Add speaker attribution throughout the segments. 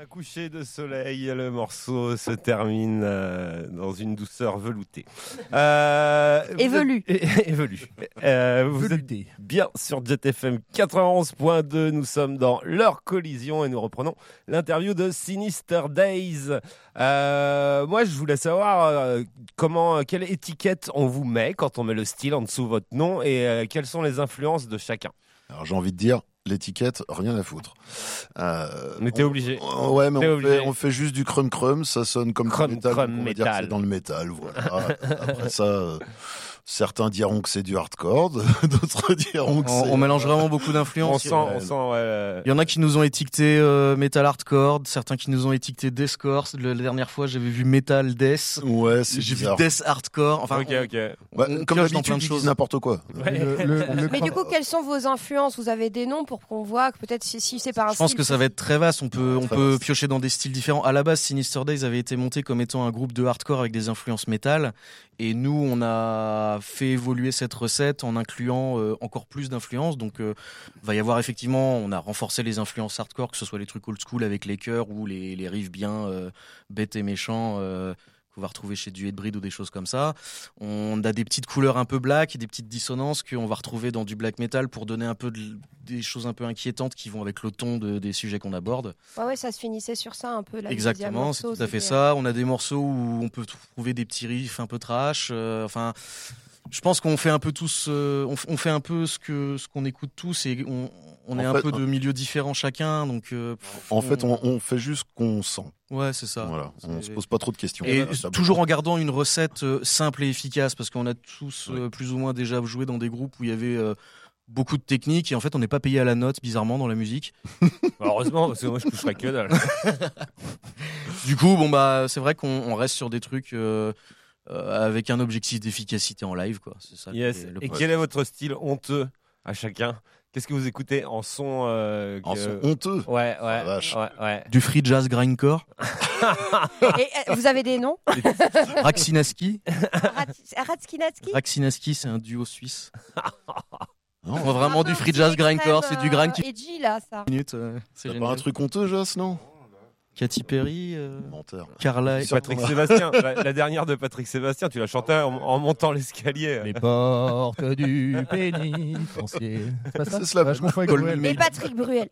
Speaker 1: Un coucher de soleil, le morceau se termine dans une douceur veloutée.
Speaker 2: Évelu.
Speaker 1: Vous êtes bien sur Jet FM 91.2. Nous sommes dans leur collision et nous reprenons l'interview de Sinister Days. Moi, je voulais savoir quelle étiquette on vous met quand on met le style en dessous de votre nom et quelles sont les influences de chacun.
Speaker 3: Alors j'ai envie de dire, l'étiquette, rien à foutre.
Speaker 1: Mais t'es obligé.
Speaker 3: Ouais, mais on fait juste du crumb, ça sonne comme
Speaker 1: Crumb,
Speaker 3: du métal.
Speaker 1: crumb,
Speaker 3: On va dire que c'est dans le métal, voilà. Après ça, certains diront que c'est du hardcore, d'autres diront que c'est...
Speaker 4: On mélange vraiment beaucoup d'influences.
Speaker 1: On sent, ouais.
Speaker 4: Il y en a qui nous ont étiqueté metal hardcore, certains qui nous ont étiqueté deathcore. La dernière fois, j'avais vu metal death.
Speaker 3: Ouais, c'est
Speaker 4: J'ai vu
Speaker 3: bizarre.
Speaker 4: death hardcore. Enfin,
Speaker 1: Ok.
Speaker 3: Ouais, comme
Speaker 4: pioche dans
Speaker 3: d'habitude,
Speaker 4: plein de
Speaker 3: ils
Speaker 4: choses.
Speaker 3: disent n'importe quoi.
Speaker 2: Mais du coup, quelles sont vos influences? Vous avez des noms pour qu'on voit que peut-être si c'est pas un
Speaker 4: je pense
Speaker 2: style,
Speaker 4: que ça va être très vaste. On peut piocher dans des styles différents. À la base, Sinister Days avait été monté comme étant un groupe de hardcore avec des influences métal. Et nous, on a fait évoluer cette recette en incluant encore plus d'influences. Donc, va y avoir effectivement, on a renforcé les influences hardcore, que ce soit les trucs old school avec les chœurs ou les riffs bien bêtes et méchants qu'on va retrouver chez du Hatebreed ou des choses comme ça. On a des petites couleurs un peu black et des petites dissonances qu'on va retrouver dans du black metal pour donner un peu des choses un peu inquiétantes qui vont avec le ton des sujets qu'on aborde.
Speaker 2: Ouais, ça se finissait sur ça un peu.
Speaker 4: Exactement, c'est tout à fait ça. On a des morceaux où on peut trouver des petits riffs un peu trash. Je pense qu'on fait un peu tous, on fait un peu ce qu'on écoute tous et on est un peu de milieux différents chacun. Donc,
Speaker 3: en fait, on fait juste ce qu'on sent.
Speaker 4: Ouais, c'est ça.
Speaker 3: Voilà, on se pose pas trop de questions.
Speaker 4: Et toujours en gardant une recette simple et efficace, parce qu'on a tous plus ou moins déjà joué dans des groupes où il y avait beaucoup de techniques et en fait on n'est pas payé à la note bizarrement dans la musique.
Speaker 1: Heureusement, parce que moi je toucherais que dalle.
Speaker 4: Du coup, c'est vrai qu'on reste sur des trucs avec un objectif d'efficacité en live, quoi. C'est ça.
Speaker 1: Yes. Et quel est votre style honteux à chacun? Qu'est-ce que vous écoutez en son
Speaker 3: son honteux?
Speaker 1: Ouais.
Speaker 4: Du free jazz grindcore.
Speaker 2: Et vous avez des noms?
Speaker 4: Raksinaski.
Speaker 2: Raksinaski,
Speaker 4: c'est un duo suisse.
Speaker 3: Non,
Speaker 4: vraiment du free jazz grindcore, c'est du grind qui...
Speaker 2: Edgy là, ça.
Speaker 3: C'est pas un truc honteux, Joss, non?
Speaker 4: Katy Perry,
Speaker 3: menteur.
Speaker 4: Carla,
Speaker 1: Patrick Sébastien, la dernière de Patrick Sébastien, tu la chantais en montant l'escalier.
Speaker 5: Les portes du pénitencier. C'est pas ça?
Speaker 3: C'est cela.
Speaker 5: Je confonds avec Bruel.
Speaker 2: Et Patrick Bruel.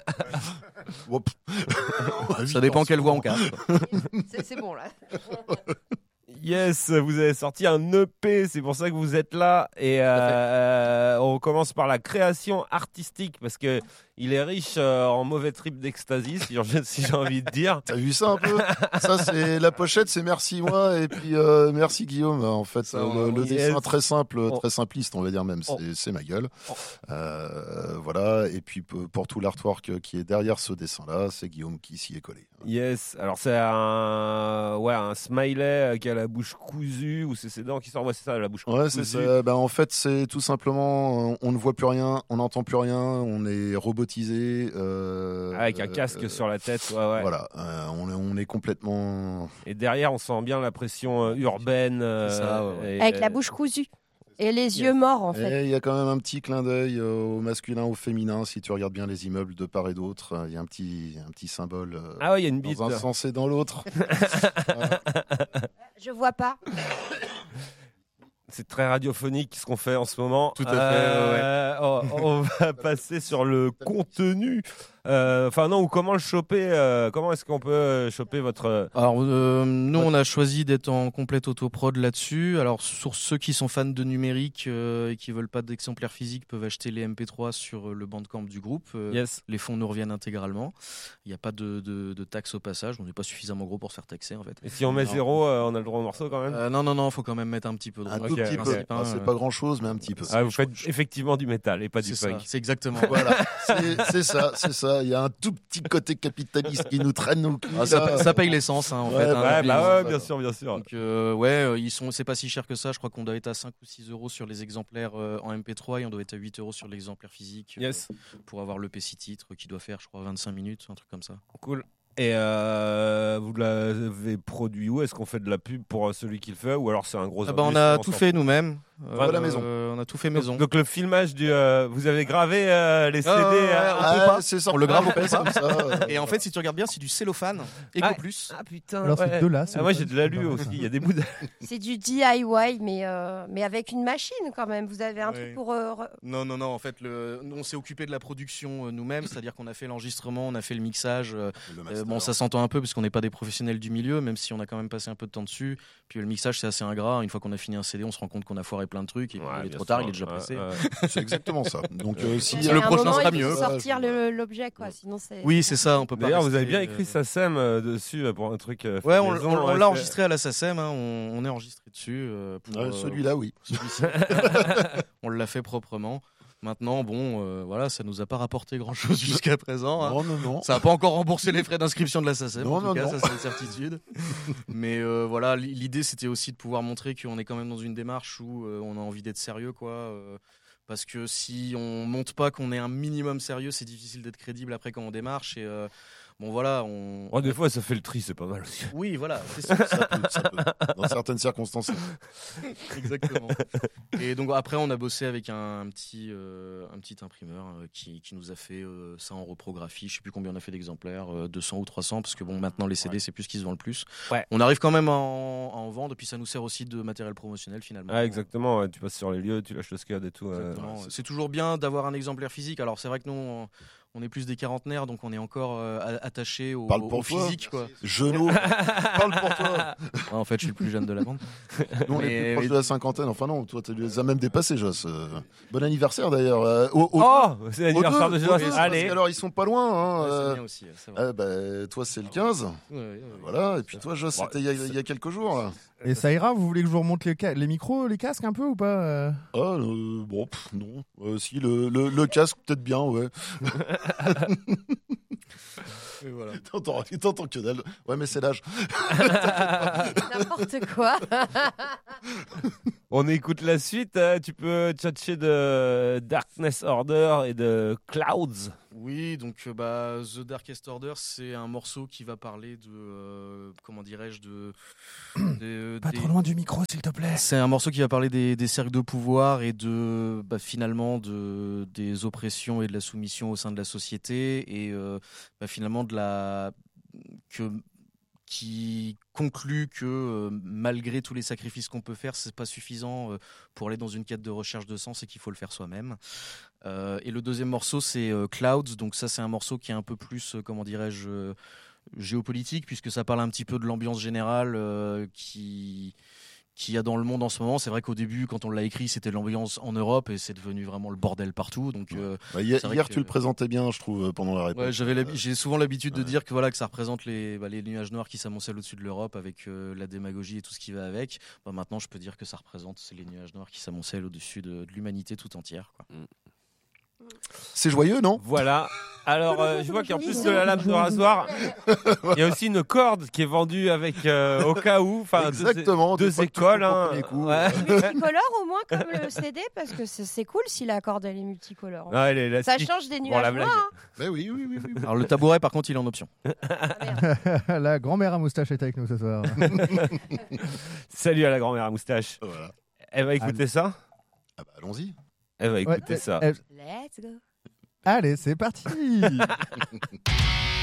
Speaker 4: Ça dépend quelle voix on casse.
Speaker 2: C'est bon là.
Speaker 1: Yes, vous avez sorti un EP, c'est pour ça que vous êtes là. Et on commence par la création artistique, parce que il est riche en mauvais trip d'ecstasy, si j'ai envie de dire.
Speaker 3: T'as vu ça un peu? Ça, c'est la pochette, c'est merci moi, et puis merci Guillaume. En fait, le dessin très simple, très simpliste, on va dire même. C'est ma gueule. Voilà. Et puis pour tout l'artwork qui est derrière ce dessin-là, c'est Guillaume qui s'y est collé.
Speaker 1: Yes. Alors c'est un smiley qui a la bouche cousue, ou c'est ses dents qui sortent. Ouais, c'est ça, la bouche cousue.
Speaker 3: Ouais, c'est ça. En fait, c'est tout simplement, on ne voit plus rien, on n'entend plus rien, on est robotisé.
Speaker 1: Avec un casque sur la tête. Ouais.
Speaker 3: Voilà. On est complètement.
Speaker 1: Et derrière, on sent bien la pression urbaine.
Speaker 4: Ça,
Speaker 2: avec la bouche cousue. Et les yeux morts, en fait.
Speaker 3: Il y a quand même un petit clin d'œil au masculin, au féminin. Si tu regardes bien les immeubles de part et d'autre, il y a un petit symbole.
Speaker 1: Ah ouais, il y a une bite.
Speaker 3: Dans un sens et dans l'autre.
Speaker 2: Je vois pas.
Speaker 1: C'est très radiophonique ce qu'on fait en ce moment.
Speaker 4: Tout à fait.
Speaker 1: On va passer sur le contenu. Ou comment le choper? Comment est-ce qu'on peut choper votre...
Speaker 4: Alors, nous, on a choisi d'être en complète autoprod là-dessus. Alors, sur ceux qui sont fans de numérique et qui veulent pas d'exemplaires physiques, peuvent acheter les MP3 sur le Bandcamp du groupe.
Speaker 1: Yes.
Speaker 4: Les fonds nous reviennent intégralement. Il n'y a pas de taxe au passage. On n'est pas suffisamment gros pour se faire taxer, en fait.
Speaker 1: Et si on met 0, on a le droit au morceau quand même?
Speaker 4: Non, faut quand même mettre un petit peu.
Speaker 3: Un tout petit peu. C'est pas grand-chose, mais un petit peu.
Speaker 1: Vous faites effectivement du métal et pas du funk.
Speaker 4: C'est exactement.
Speaker 3: Voilà. C'est ça. Il y a un tout petit côté capitaliste qui nous traîne au cul.
Speaker 4: Ça paye l'essence, en fait.
Speaker 1: Bien sûr.
Speaker 4: Donc, c'est pas si cher que ça. Je crois qu'on doit être à 5 ou 6 euros sur les exemplaires en MP3 et on doit être à 8 euros sur l'exemplaire physique pour avoir le PC titre qui doit faire, je crois, 25 minutes, un truc comme ça.
Speaker 1: Cool. Et vous l'avez produit où? Est-ce qu'on fait de la pub pour celui qui le fait, ou alors c'est un gros...
Speaker 4: On a tout fait nous-mêmes.
Speaker 3: à la maison.
Speaker 4: On a tout fait maison.
Speaker 1: Donc le filmage vous avez gravé les CD
Speaker 3: c'est ça.
Speaker 4: On le grave au
Speaker 3: comme ça.
Speaker 4: Et en fait, si tu regardes bien, c'est du cellophane Eco Plus.
Speaker 1: Ah putain.
Speaker 5: Alors c'est de là.
Speaker 1: Moi j'ai de l'alu aussi. Il y a des bouts.
Speaker 2: C'est du DIY, mais avec une machine quand même. Vous avez un truc pour.
Speaker 4: Non. En fait, nous, on s'est occupé de la production nous-mêmes, c'est-à-dire qu'on a fait l'enregistrement, on a fait le mixage. Ça s'entend un peu parce qu'on n'est pas des professionnels du milieu, même si on a quand même passé un peu de temps dessus. Puis le mixage, c'est assez ingrat. Une fois qu'on a fini un CD, on se rend compte qu'on a foiré plein de trucs et puis il est trop tard, il est déjà passé.
Speaker 3: C'est exactement ça. Donc si
Speaker 4: le prochain sera mieux.
Speaker 2: Sortir l'objet, quoi. Sinon c'est.
Speaker 4: Oui, c'est ça. On peut pas.
Speaker 1: D'ailleurs, vous avez bien écrit SACEM dessus pour un truc.
Speaker 4: On l'a enregistré à la SACEM. On est enregistré dessus.
Speaker 3: Celui-là, oui.
Speaker 4: Celui-ci. On l'a fait proprement. Maintenant, voilà, ça nous a pas rapporté grand-chose jusqu'à présent.
Speaker 3: Non.
Speaker 4: Ça n'a pas encore remboursé les frais d'inscription de la SACEM, en tout cas,
Speaker 3: non.
Speaker 4: ça c'est une certitude. Mais voilà, l'idée c'était aussi de pouvoir montrer qu'on est quand même dans une démarche où on a envie d'être sérieux, quoi. Parce que si on montre pas qu'on est un minimum sérieux, c'est difficile d'être crédible après quand on démarche. Et voilà,
Speaker 1: des fois, ça fait le tri, c'est pas mal aussi.
Speaker 4: Oui, voilà, c'est sûr.
Speaker 3: Ça peut. Dans certaines circonstances.
Speaker 4: Exactement. Et donc après, on a bossé avec un petit imprimeur qui nous a fait ça en reprographie. Je sais plus combien on a fait d'exemplaires, 200 ou 300, parce que maintenant les CD c'est plus ce qui se vend le plus. Ouais. On arrive quand même à en vendre, et puis ça nous sert aussi de matériel promotionnel finalement.
Speaker 1: Ah exactement. Tu passes sur les lieux, tu lâches le SCAD et tout.
Speaker 4: C'est toujours bien d'avoir un exemplaire physique. Alors c'est vrai que nous on est plus des quarantenaires, donc on est encore attaché au physique, quoi.
Speaker 3: Genoux, parle pour toi.
Speaker 4: En fait, je suis le plus jeune de la bande.
Speaker 3: Nous, on est plus proche de la cinquantaine. Enfin non, toi, tu les as même dépassés, Joss. Bon anniversaire d'ailleurs.
Speaker 1: C'est l'anniversaire de Joss. Allez.
Speaker 3: Alors, ils sont pas loin.
Speaker 4: C'est bien aussi. C'est vrai.
Speaker 3: Toi, c'est le 15. Voilà. Et puis toi, Joss, c'était il y a quelques jours.
Speaker 5: Et ça ira, vous voulez que je vous remonte les micros, les casques un peu ou pas
Speaker 3: non. Si, le casque, peut-être bien, ouais.
Speaker 4: Et voilà.
Speaker 3: T'entends que dalle. Ouais, mais c'est l'âge.
Speaker 2: N'importe quoi.
Speaker 1: On écoute la suite. Tu peux tchatcher de Darkness Order et de Clouds.
Speaker 4: Oui, donc The Darkest Order, c'est un morceau qui va parler de comment dirais-je
Speaker 5: pas trop loin du micro, s'il te plaît.
Speaker 4: C'est un morceau qui va parler des cercles de pouvoir et de finalement des oppressions et de la soumission au sein de la société et finalement qui conclut que malgré tous les sacrifices qu'on peut faire, c'est pas suffisant pour aller dans une quête de recherche de sens et qu'il faut le faire soi-même. Et le deuxième morceau, c'est Clouds. Donc ça, c'est un morceau qui est un peu plus, comment dirais-je, géopolitique, puisque ça parle un petit peu de l'ambiance générale qu'il y a dans le monde en ce moment. C'est vrai qu'au début, quand on l'a écrit, c'était l'ambiance en Europe et c'est devenu vraiment le bordel partout. Donc,
Speaker 3: hier, tu le présentais bien, je trouve, pendant la réponse.
Speaker 4: Ouais, j'ai souvent l'habitude de dire que ça représente les nuages noirs qui s'amoncellent au-dessus de l'Europe avec la démagogie et tout ce qui va avec. Maintenant, je peux dire que ça représente les nuages noirs qui s'amoncellent au-dessus de l'humanité tout entière, quoi.
Speaker 3: C'est joyeux, non ?
Speaker 1: Voilà. Alors, je vois qu'en plus de la lame de rasoir, il y a aussi une corde qui est vendue avec au cas où.
Speaker 3: Exactement.
Speaker 1: Deux écoles.
Speaker 2: Multicolore au moins comme le CD, parce que c'est cool si la corde elle est multicolore.
Speaker 1: Ah,
Speaker 2: ça change des nuages noirs.
Speaker 3: Mais oui.
Speaker 4: Alors le tabouret, par contre, il est en option.
Speaker 5: La grand-mère à moustache est avec nous ce soir.
Speaker 1: Salut à la grand-mère à moustache.
Speaker 3: Voilà.
Speaker 1: Elle va écouter ça ?
Speaker 3: Ah bah allons-y.
Speaker 1: Elle va écouter ça.
Speaker 2: Let's go.
Speaker 5: Allez, c'est parti.